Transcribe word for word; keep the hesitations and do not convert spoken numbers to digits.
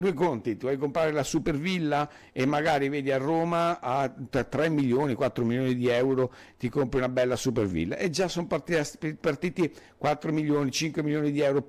due conti, tu vuoi comprare la super villa e magari vedi a Roma a tre milioni, quattro milioni di euro ti compri una bella super villa e già sono partiti, partiti quattro milioni, cinque milioni di euro